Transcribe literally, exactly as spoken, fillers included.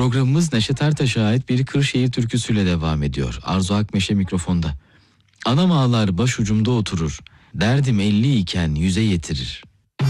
Programımız Neşet Ertaş'a ait bir Kırşehir türküsüyle devam ediyor. Arzu Akmeşe mikrofonda. Anam ağlar başucumda oturur, derdim elli iken yüze yetirir.